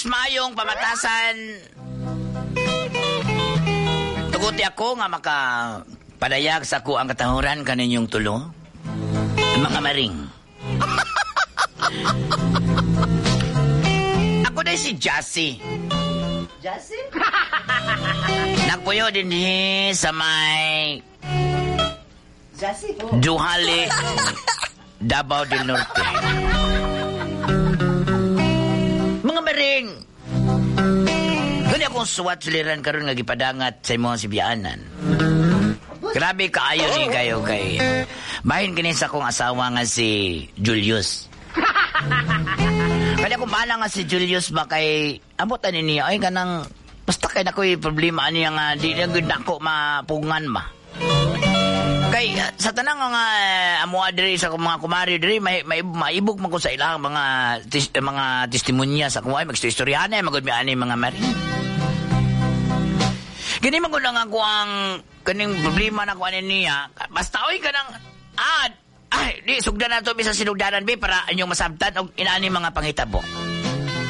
Sus mayong pamatasan. Tuguti ako nga makapadayag sa ako ang katahuran kaninyong tulo. Mga maring. Ako na si Jassy. Jassy? Nagpuyo din sa may Jassy po. Duhali, Davao del Norte. Mga maring. Kani akong suwat suliran karon nga gipadangat sa imong sibiyaanan. Grabe kaayo ni kayo kay. Bahin kini sa akong asawa nga si Julius. Kaya kung bahala nga si Julius ba kay abutan niya ay kanang basta kay nakoy problema niya nga di na gud nako mapungan ma. Kay sa tanang nga amo diri sa mga kumari diri maibog man ko sa ilang mga testimonya sa kuway magstoryahan ay magud mi ani mga mari. Kini man ko lang ako ang kaning problema na ko ani niya basta oy kanang ay di sugdan na to bisa sinugdanan bi para inyong masabtan og inaani mga panghitabo.